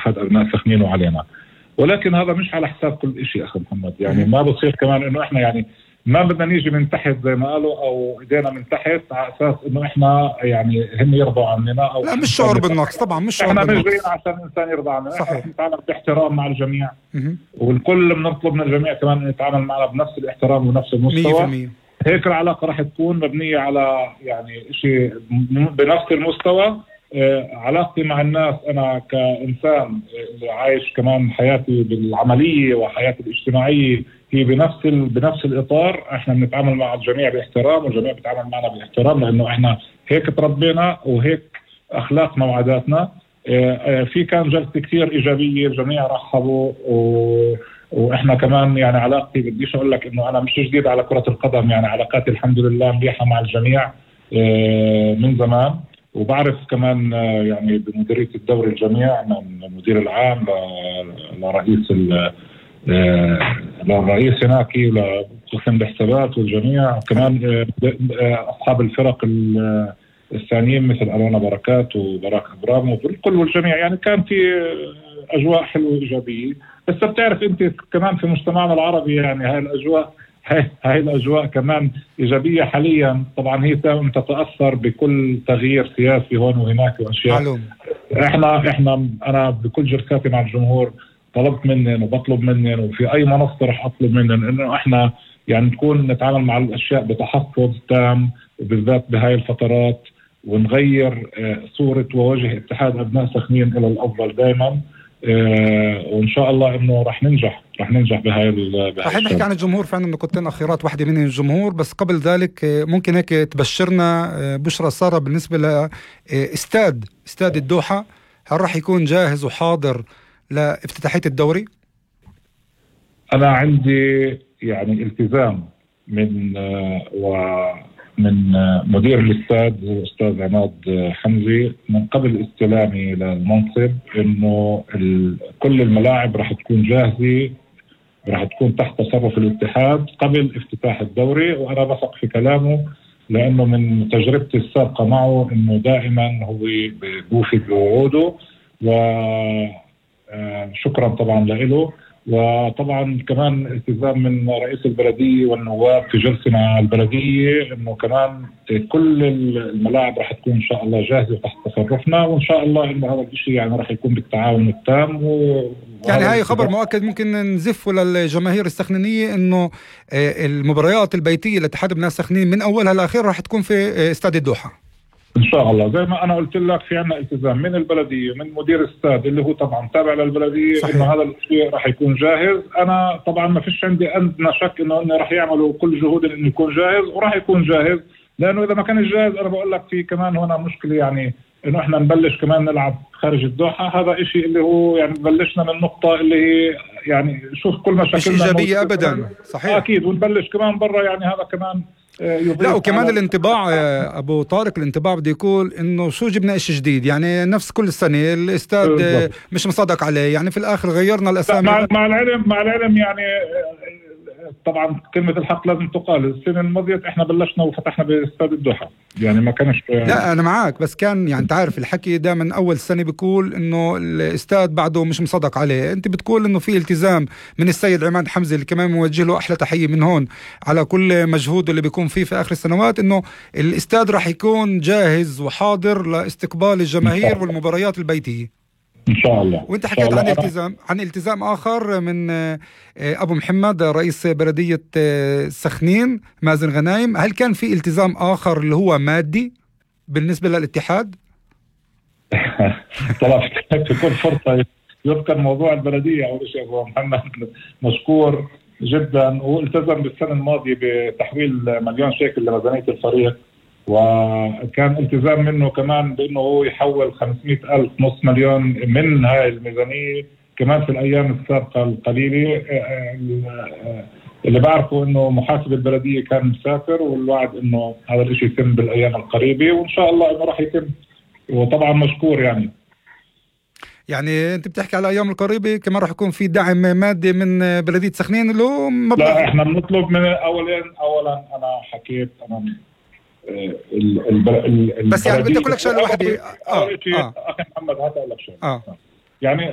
اتحاد ابناء سخنين وعلينا. ولكن هذا مش على حساب كل شيء اخي محمد، يعني ما بصير كمان انه احنا يعني ما بدنا نيجي من تحت زي ما قالوا او ايدينا من تحت على اساس انه احنا يعني هن يرضوا عننا او لا، مش شعور بالنقص طبعا، مش شعور احنا مش جايين بالنقص. عشان الانسان يرضى عننا، صحيح. احنا بنتعامل باحترام مع الجميع. والكل بنطلب من الجميع كمان ان يتعامل معنا بنفس الاحترام ونفس المستوى. 100%. هيك العلاقه راح تكون مبنيه على يعني شيء بنفس المستوى. علاقتي مع الناس انا كانسان اللي عايش كمان حياتي بالعمليه وحياتي الاجتماعيه هي بنفس الاطار. احنا بنتعامل مع الجميع باحترام والجميع بيتعامل معنا باحترام، لانه احنا هيك تربينا وهيك اخلاقنا وعاداتنا. في كان جلسه كثير ايجابيه، الجميع رحبوا واحنا كمان يعني علاقتي بديش اقول لك انه انا مش جديد على كره القدم، يعني علاقاتي الحمد لله مليحه مع الجميع من زمان. وبعرف كمان يعني بمديريه الدوري الجميع من المدير العام للرئيس هناك ولقسم الحسابات والجميع كمان اصحاب الفرق الثانيين مثل ألونا بركات وبراك ابرام والكل والجميع. يعني كان في اجواء حلوه ايجابيه. بس بتعرف انت كمان في مجتمعنا العربي يعني هاي الاجواء كمان ايجابيه حاليا. طبعا هي تتاثر بكل تغيير سياسي هون وهناك واشياء معلوم. انا بكل جلساتي مع الجمهور طلبت منهم وبطلب منهم وفي اي منصه رح اطلب منهم انه احنا يعني نكون نتعامل مع الاشياء بتحفظ تام وبالذات بهاي الفترات، ونغير صوره ووجه اتحاد ابناء سخنين الى الافضل دائما. وان شاء الله انه رح ننجح بهاي رح نحكي عن الجمهور فعلا نقطتين اخيرات، واحده منهم الجمهور. بس قبل ذلك ممكن هيك تبشرنا بشرى ساره بالنسبه لاستاد الدوحه، هل رح يكون جاهز وحاضر لافتتاحيه الدوري؟ انا عندي يعني التزام من مدير الاستاد الاستاذ عماد حمزي من قبل استلامي للمنصب انه كل الملاعب راح تكون جاهزه، راح تكون تحت تصرف الاتحاد قبل افتتاح الدوري. وانا بثق في كلامه لانه من تجربتي السابقه معه انه دائما هو بيوفي بوعوده. وشكرا طبعا له. وطبعا كمان التزام من رئيس البلديه والنواب في جلسه مع البلديه انه كمان كل الملاعب راح تكون ان شاء الله جاهزه تحت تصرفنا، وان شاء الله انه هذا الشيء يعني راح يكون بالتعاون التام. يعني هاي خبر مؤكد ممكن نزفه للجماهير السخنينيه انه المباريات البيتيه لاتحاد ابناء سخنين من اولها لاخرها راح تكون في استاد الدوحه ان شاء الله. زي ما انا قلت لك في عنا التزام من البلديه من مدير الاستاد اللي هو طبعا تابع للبلديه انه هذا الشيء راح يكون جاهز. انا طبعا ما فيش عندي ادنى شك انه راح يعملوا كل جهود انه يكون جاهز وراح يكون جاهز، لانه اذا ما كان جاهز انا بقول لك في كمان هنا مشكله، يعني انه احنا نبلش كمان نلعب خارج الدوحه. هذا إشي اللي هو يعني بلشنا من نقطه اللي هي يعني شوف كل مشاكلنا مش ايجابيه ابدا. صحيح اكيد، ونبلش كمان برا يعني هذا كمان. لا وكمان الانطباع ابو طارق، الانطباع بده يقول انه شو جبنا اشي جديد، يعني نفس كل سنه الاستاد مش مصدق عليه، يعني في الاخر غيرنا الاسامي مع العلم يعني طبعا كلمه الحق لازم تقال. السنه الماضيه احنا بلشنا وفتحنا باستاد الدوحه، يعني ما كانش لا انا معك، بس كان يعني انت عارف الحكي دائما اول سنه بيقول انه الاستاد بعده مش مصدق عليه، انت بتقول انه في التزام من السيد عماد حمزي اللي كمان موجه له احلى تحيه من هون على كل مجهوده اللي بيكون فيه في اخر السنوات، انه الاستاد راح يكون جاهز وحاضر لاستقبال الجماهير والمباريات البيتيه ان شاء الله. وانت حكيت عن التزام اخر من ابو محمد رئيس بلديه سخنين مازن غنايم، هل كان في التزام اخر اللي هو مادي بالنسبه للاتحاد؟ طبعا في كل فرصه يذكر موضوع البلديه. اول شيء ابو محمد مشكور جدا، والتزم بالسنه الماضيه بتحويل $1,000,000 لميزانيه الفريق، وكان التزام منه كمان بانه هو يحول 500,000 نص مليون من هاي الميزانيه كمان في الايام السابقه القليله. اللي بعرفه انه محاسب البلديه كان مسافر، والوعد انه هذا الشيء يتم بالايام القريبه، وان شاء الله انه راح يتم. وطبعا مشكور يعني انت بتحكي على الايام القريبه كمان راح يكون في دعم مادي من بلديه سخنين اللي هو مبلغ. لا احنا بنطلب من اولا انا حكيت انا بس يعني بدي اقول لك شغله واحده اخي محمد هذا اقول لك شغله يعني